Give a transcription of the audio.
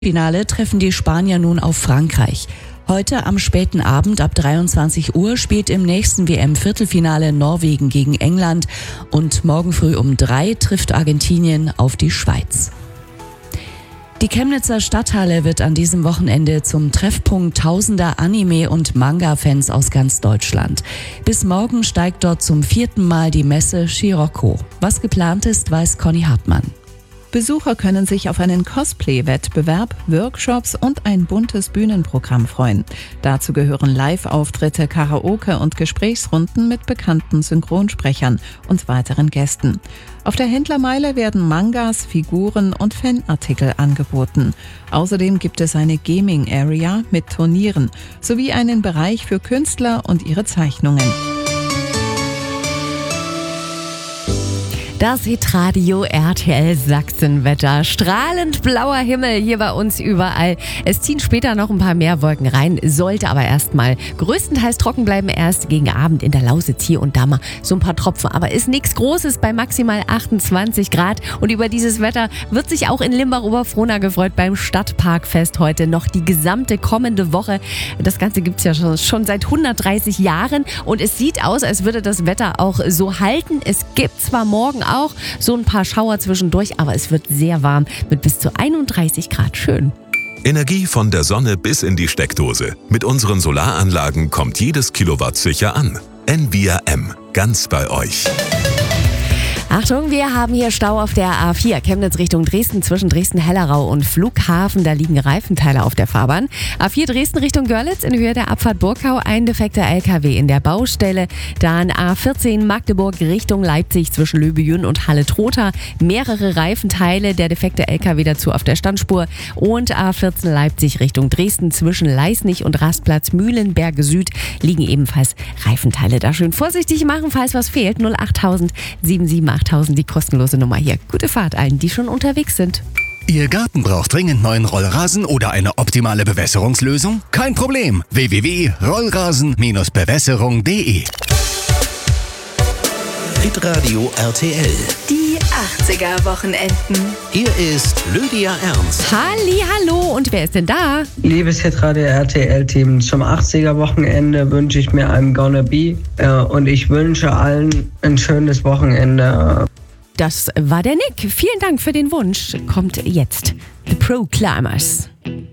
Finale treffen die Spanier nun auf Frankreich. Heute am späten Abend ab 23 Uhr spielt im nächsten WM-Viertelfinale Norwegen gegen England und morgen früh um 3 trifft Argentinien auf die Schweiz. Die Chemnitzer Stadthalle wird an diesem Wochenende zum Treffpunkt tausender Anime- und Manga-Fans aus ganz Deutschland. Bis morgen steigt dort zum 4. Mal die Messe Scirocco. Was geplant ist, weiß Conny Hartmann. Besucher können sich auf einen Cosplay-Wettbewerb, Workshops und ein buntes Bühnenprogramm freuen. Dazu gehören Live-Auftritte, Karaoke und Gesprächsrunden mit bekannten Synchronsprechern und weiteren Gästen. Auf der Händlermeile werden Mangas, Figuren und Fanartikel angeboten. Außerdem gibt es eine Gaming-Area mit Turnieren sowie einen Bereich für Künstler und ihre Zeichnungen. Das Hitradio RTL Sachsenwetter. Strahlend blauer Himmel hier bei uns überall. Es ziehen später noch ein paar mehr Wolken rein, sollte aber erstmal größtenteils trocken bleiben. Erst gegen Abend in der Lausitz hier und da mal so ein paar Tropfen. Aber ist nichts Großes bei maximal 28 Grad. Und über dieses Wetter wird sich auch in Limbach-Oberfrohna gefreut beim Stadtparkfest heute noch die gesamte kommende Woche. Das Ganze gibt's ja schon seit 130 Jahren. Und es sieht aus, als würde das Wetter auch so halten. Es gibt zwar morgen auch so ein paar Schauer zwischendurch, aber es wird sehr warm mit bis zu 31 Grad. Schön. Energie von der Sonne bis in die Steckdose. Mit unseren Solaranlagen kommt jedes Kilowatt sicher an. Envia M. Ganz bei euch. Achtung, wir haben hier Stau auf der A4 Chemnitz Richtung Dresden zwischen Dresden-Hellerau und Flughafen. Da liegen Reifenteile auf der Fahrbahn. A4 Dresden Richtung Görlitz in Höhe der Abfahrt Burgau. Ein defekter LKW in der Baustelle. Dann A14 Magdeburg Richtung Leipzig zwischen Löbejün und Halle-Trotha. Mehrere Reifenteile, der defekte LKW dazu auf der Standspur. Und A14 Leipzig Richtung Dresden zwischen Leisnig und Rastplatz Mühlenberge Süd liegen ebenfalls Reifenteile. Da schön vorsichtig machen, falls was fehlt. 08000 778 8000, die kostenlose Nummer hier. Gute Fahrt allen, die schon unterwegs sind. Ihr Garten braucht dringend neuen Rollrasen oder eine optimale Bewässerungslösung? Kein Problem. www.rollrasen-bewässerung.de. Hitradio RTL. Die 80er Wochenenden. Hier ist Lydia Ernst. Hallihallo, und wer ist denn da? Liebes Hitradio RTL-Team, zum 80er Wochenende wünsche ich mir I'm Gonna Be und ich wünsche allen ein schönes Wochenende. Das war der Nick. Vielen Dank für den Wunsch. Kommt jetzt The Proclaimers.